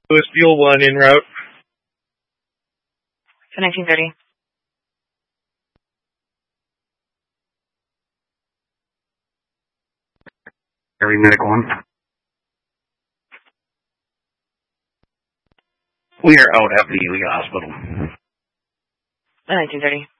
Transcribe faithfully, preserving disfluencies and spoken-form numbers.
Louis Fuel one en route. For nineteen thirty. Every medic one. We are out at the Ely Hospital. For nineteen thirty.